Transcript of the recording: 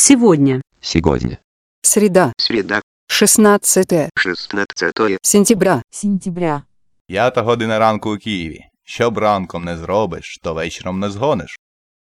Сегодня. Сегодня. Среда. Среда. 16 сентября. сентября. 5 година ранку у Києві. Що б ранком не зробиш, то вечором не згониш.